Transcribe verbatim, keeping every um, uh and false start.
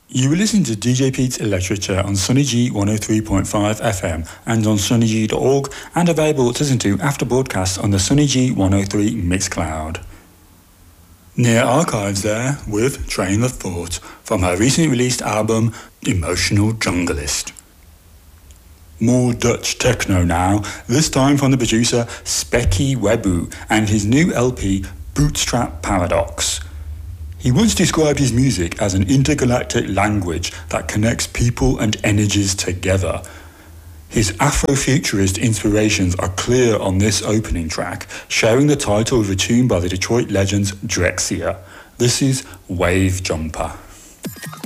You were listening to D J Pete's Electric Chair on Sunny G one oh three point five F M and on sunny g dot org, and available to listen to after broadcast on the Sunny G one oh three Mixcloud. Near Archives there with Train of Thought from her recently released album Emotional Junglist. More Dutch techno now, this time from the producer Specky Webu and his new L P Bootstrap Paradox. He once described his music as an intergalactic language that connects people and energies together. His Afrofuturist inspirations are clear on this opening track, sharing the title of a tune by the Detroit legends Drexciya. This is Wave Jumper.